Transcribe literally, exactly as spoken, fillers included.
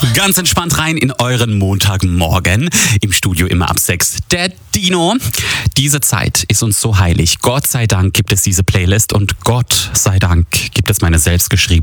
Ganz entspannt rein in euren Montagmorgen. Im Studio immer ab sechs. Der Dino. Diese Zeit ist uns so heilig. Gott sei Dank gibt es diese Playlist und Gott sei Dank gibt es meine selbstgeschriebene